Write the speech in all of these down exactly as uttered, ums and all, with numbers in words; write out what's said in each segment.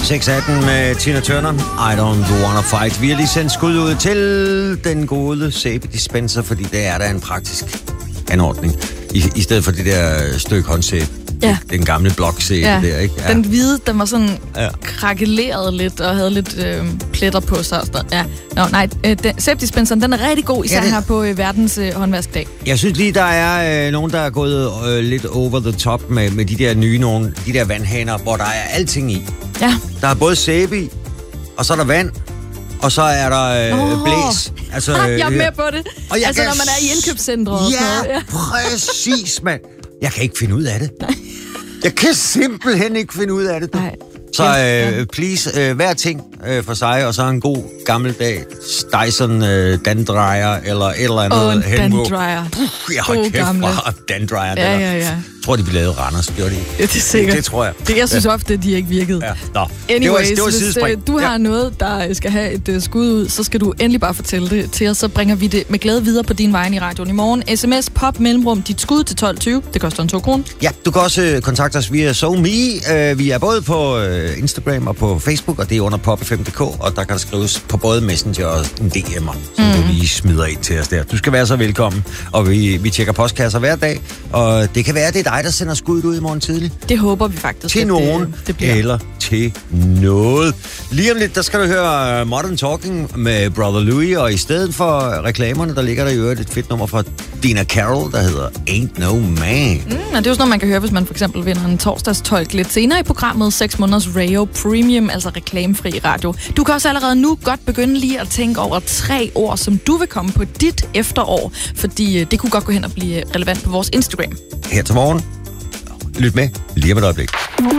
seks atten med Tina Turner. I don't wanna fight. Vi har lige sendt skud ud til den gode sæbedispenser, fordi det er der en praktisk anordning. I, i stedet for det der stykke håndsæbe. Ja. Den gamle bloksæbe ja. der, ikke? Ja. Den hvide, den var sådan ja. krakeleret lidt og havde lidt øh, pletter på sig. Ja. Nå, nej, øh, sæbedispenseren, den er rigtig god, især ja, det... her på øh, verdens øh, håndvaskdag. Jeg synes lige, der er øh, nogen, der er gået øh, lidt over the top med, med de der nye nogen, de der vandhaner, hvor der er alting i. Ja. Der er både sæbe i, og så er der vand, og så er der øh, oh. blæs. Altså, øh, jeg er med på det. Og altså, når man er i indkøbscentret. Ja, ja, præcis, mand. Jeg kan ikke finde ud af det. Nej. Jeg kan simpelthen ikke finde ud af det. Nej. Så øh, please, øh, hver ting øh, for sig, og så en god gammeldag Dyson øh, dandryer, eller et eller andet. Åh, en dandryer. Jeg har kæft fra dandryer. Ja, ja, ja. Jeg tror, de blev lavet Randers, gjorde de? Ja, det er sikkert. Det, det tror jeg. Det, jeg synes ja. ofte, at de ikke virkede. Ja. Nå, Anyways, det var, det var hvis du har ja. noget, der skal have et uh, skud ud, så skal du endelig bare fortælle det til os, så bringer vi det med glæde videre på din vej i radioen i morgen. Sms, pop, mellemrum, dit skud til tolv tyve. Det koster en to kroner. Ja, du kan også uh, kontakte os via SoMe. Uh, vi er både på uh, Instagram og på Facebook, og det er under pop fem punktum d k, og der kan der skrives på både Messenger og en D M'er, som mm. du lige smider ind til os der. Du skal være så velkommen, og vi, vi tjekker postkasser hver dag, og det kan være, det er dig, der sender skuddet ud i morgen tidlig. Det håber vi faktisk. Til nogen, det, det bliver. Eller til noget. Lige om lidt, der skal du høre Modern Talking med Brother Louie, og i stedet for reklamerne, der ligger der i øvrigt et fedt nummer fra Dina Carroll, der hedder Ain't No Man. Mm, og det er jo sådan noget, man kan høre, hvis man for eksempel vinder en torsdagstolk lidt senere i programmet seks måneders Radio Premium, altså reklamefri radio. Du kan også allerede nu godt begynde lige at tænke over tre ord, som du vil komme på dit efterår, fordi det kunne godt gå hen og blive relevant på vores Instagram. Her til morgen. Lyt med lige om et øjeblik.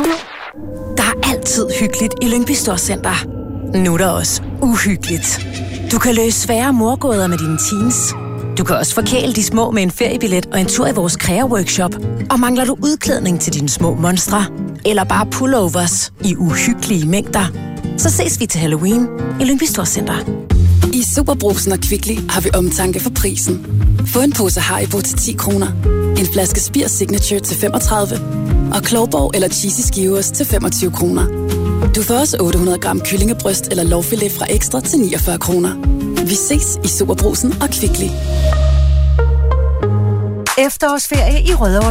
Der er altid hyggeligt i Lyngby Storcenter. Nu er der også uhyggeligt. Du kan løse svære mordgåder med dine teens. Du kan også forkæle de små med en feriebillet og en tur i vores kræverworkshop. Og mangler du udklædning til dine små monstre? Eller bare pullovers i uhyggelige mængder? Så ses vi til Halloween i Lyngby Storcenter. I Superbrugsen og Kvickly har vi omtanke for prisen. Få en pose Haribo til ti kroner. En flaske Spir Signature til femogtredive. Og Klovborg eller Cheesy Skivers til femogtyve kroner. Du får også otte hundrede gram kyllingebryst eller lårfilet fra Ekstra til niogfyrre kroner. Vi ses i Superbrugsen og Kvickly. Efterårsferie i Rødovre